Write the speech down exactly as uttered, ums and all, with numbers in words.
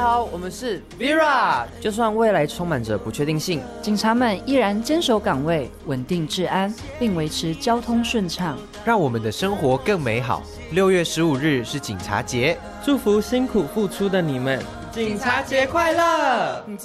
好，我们是 Vera。就算未来充满着不确定性， 警察们依然坚守岗位，稳定治安，并维持交通顺畅， 让我们的生活更美好。六月十五日是警察节， 祝福辛苦付出的你们， 警察节快乐！